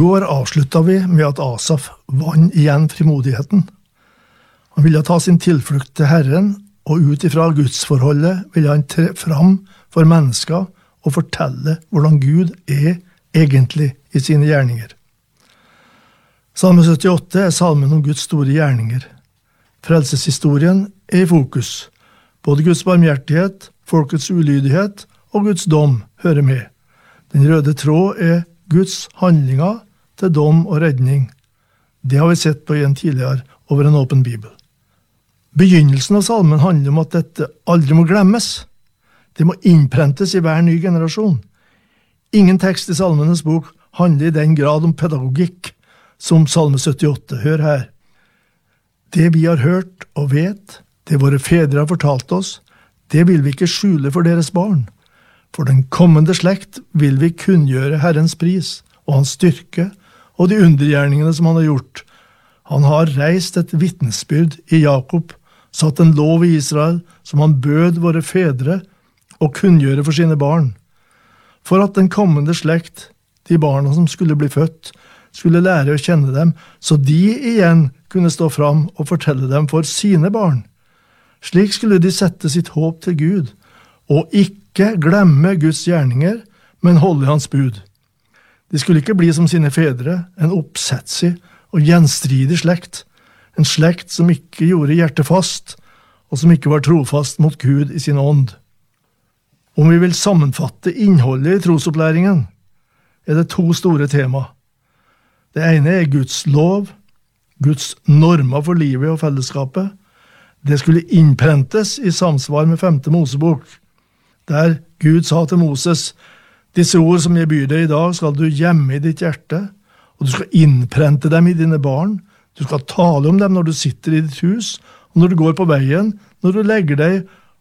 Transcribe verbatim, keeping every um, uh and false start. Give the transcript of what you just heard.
går avsluttet vi med at Asaf vann igjen frimodigheten. Han ville ta sin tilflukt til Herren, og ut ifra gudsforholdet ville han tre fram for mennesker og fortelle hvordan Gud er egentlig i sine gjerninger. Salme syttiåtte er salmen om Guds store gjerninger. Frelseshistorien er i fokus. Både Guds barmhjertighet, folkets ulydighet og Guds dom hører med. Den røde tråd er Guds handlinger til dom og redning. Det har vi sett på igjen tidligere over en åpen bibel. Begynnelsen av salmen handler om at dette aldri må glemmes. Det må innprentes i hver ny generasjon. Ingen tekst i salmenes bok handler i den grad om pedagogikk som salme syttiåtte. Hør her. Det vi har hørt og vet, det våre fedre har fortalt oss, det vil vi ikke skjule for deres barn. For den kommende slekt vil vi kunngjøre Herrens pris og hans styrke og de undergjerningene som han har gjort. Han har reist et vittnesbyrd i Jakob, satt en lov i Israel som han bød våre fedre og kunngjøre for sine barn. For at den kommende slekt, de barna som skulle bli født, skulle lære å kjenne dem, så de igjen kunne stå fram og fortelle dem for sine barn. Slik skulle de sette sitt håp til Gud, og ikke glemme Guds gjerninger, men holde hans bud. De skulle ikke bli som sine fedre, en oppsetsig og gjenstridig slekt, en slekt som ikke gjorde hjertet fast, og som ikke var trofast mot Gud i sin ånd. Om vi vil sammenfatte innholdet i trosopplæringen, er det to store tema. Det ene er Guds lov, Guds normer for livet og fellesskapet. Det skulle innprentes i samsvar med femte Mosebok, der Gud sa til Moses, disse ord som jeg byr deg i dag skal du gjemme i ditt hjerte, og du skal innprente dem i dine barn, du skal tale om dem når du sitter i ditt hus, og når du går på veien, når du legger deg,